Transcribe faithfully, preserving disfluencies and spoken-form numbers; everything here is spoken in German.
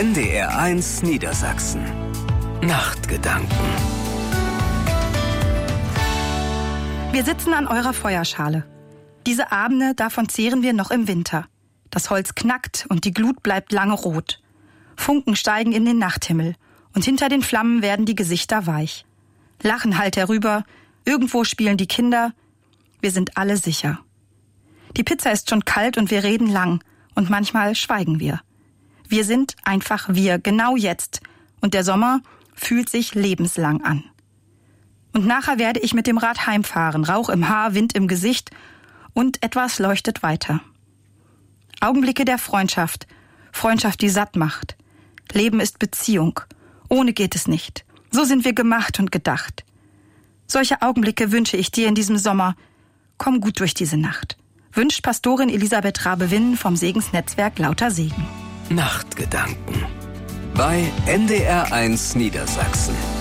N D R eins Niedersachsen. Nachtgedanken. Wir sitzen an eurer Feuerschale. Diese Abende, davon zehren wir noch im Winter. Das Holz knackt und die Glut bleibt lange rot. Funken steigen in den Nachthimmel und hinter den Flammen werden die Gesichter weich. Lachen hallt herüber, irgendwo spielen die Kinder. Wir sind alle sicher. Die Pizza ist schon kalt und wir reden lang und manchmal schweigen wir. Wir sind einfach wir, genau jetzt. Und der Sommer fühlt sich lebenslang an. Und nachher werde ich mit dem Rad heimfahren, Rauch im Haar, Wind im Gesicht und etwas leuchtet weiter. Augenblicke der Freundschaft, Freundschaft, die satt macht. Leben ist Beziehung, ohne geht es nicht. So sind wir gemacht und gedacht. Solche Augenblicke wünsche ich dir in diesem Sommer. Komm gut durch diese Nacht. Wünscht Pastorin Elisabeth Rabe-Winnen vom Segensnetzwerk Lauter Segen. Nachtgedanken bei N D R eins Niedersachsen.